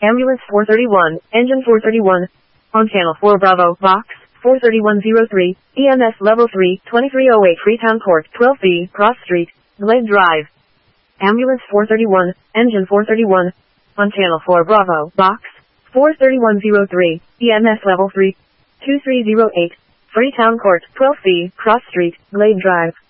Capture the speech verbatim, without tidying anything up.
Ambulance four thirty-one, engine four thirty-one. On channel four Bravo, box, four thirty-one oh three, E M S level three, twenty-three oh eight Freetown Court, twelve B, Cross Street, Glade Drive. Ambulance four thirty-one, engine four thirty-one. On channel four Bravo, box, four thirty-one oh three, E M S level three, two three oh eight, Freetown Court, twelve B, Cross Street, Glade Drive.